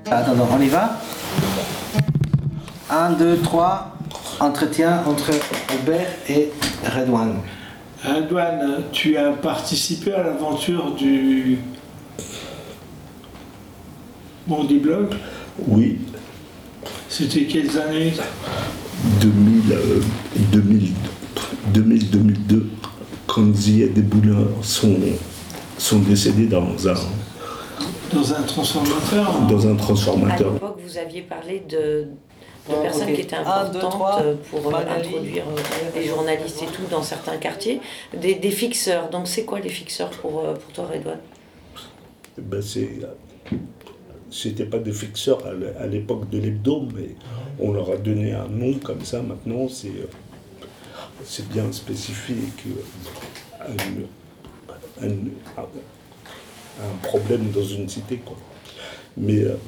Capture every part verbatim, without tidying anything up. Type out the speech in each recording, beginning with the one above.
Attends, on y va. Un, deux, trois. Entretien entre Albert et Redouane. Redouane, tu as participé à l'aventure du Bondi Blog? Oui. C'était quelles années? deux mille, euh, deux mille, deux mille, deux mille deux, quand Zia des Boulins sont, sont décédés dans un, dans un transformateur. Dans un transformateur. À l'époque, vous aviez parlé de, de Oh, personnes okay. qui étaient Un, importantes deux, trois. pour Valérie. introduire les journalistes et tout dans certains quartiers, des, des fixeurs. Donc c'est quoi les fixeurs pour, pour toi, Redouane? Ben c'est, c'était pas des fixeurs à l'époque de l'hebdo, mais on leur a donné un nom comme ça. Maintenant, c'est, c'est bien spécifique à, une, à, une, à un problème dans une cité, quoi. Mais euh,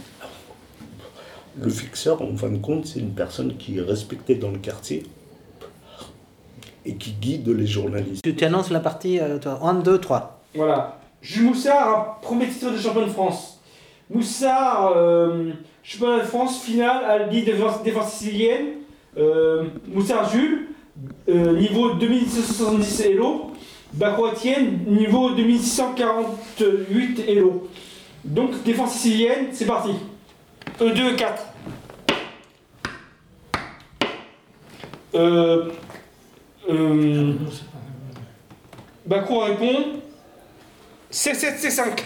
le fixeur, en fin de compte, c'est une personne qui est respectée dans le quartier et qui guide les journalistes. Tu annonces la partie, euh, toi. Un, deux, trois. Voilà. Jules Moussard, premier titre de champion de France. Moussard, euh, championnat de France, finale à l'I défense, défense sicilienne. Euh, Moussard Jules, euh, niveau deux mille six cent soixante-dix Elo. Bacro Etienne, niveau deux mille six cent quarante-huit Elo. Donc, défense sicilienne, c'est parti. E deux, quatre. Euh, euh, Bacro répond C sept, C cinq.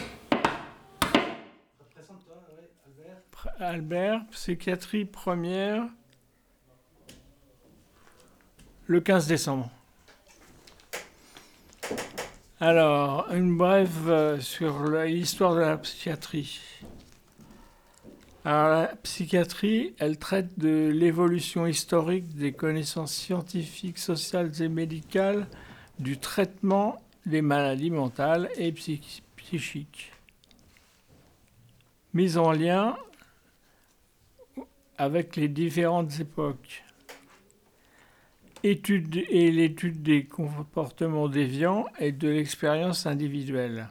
Albert, psychiatrie première, le quinze décembre. Alors, une brève sur l'histoire de la psychiatrie. Alors, la psychiatrie, elle traite de l'évolution historique des connaissances scientifiques, sociales et médicales du traitement des maladies mentales et psychiques. Mise en lien avec les différentes époques. Étude et l'étude des comportements déviants et de l'expérience individuelle.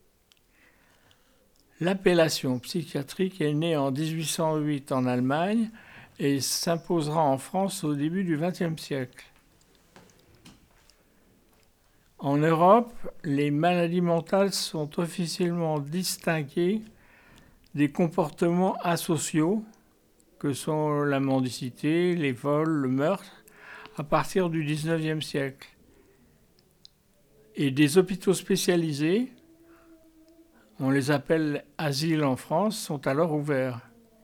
L'appellation psychiatrique est née en dix-huit cent huit en Allemagne et s'imposera en France au début du vingtième siècle. En Europe, les maladies mentales sont officiellement distinguées des comportements asociaux, que sont la mendicité, les vols, le meurtre, à partir du dix-neuvième siècle. Et des hôpitaux spécialisés, on les appelle asiles en France, sont alors ouverts.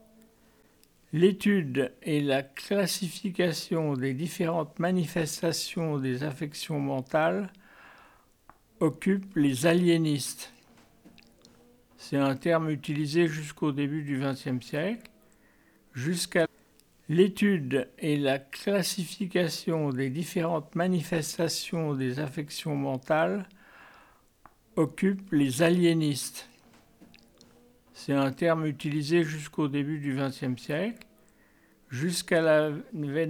L'étude et la classification des différentes manifestations des affections mentales occupent les aliénistes. C'est un terme utilisé jusqu'au début du vingtième siècle, jusqu'à l'étude et la classification des différentes manifestations des affections mentales occupent les aliénistes. C'est un terme utilisé jusqu'au début du vingtième siècle, jusqu'à l'avènement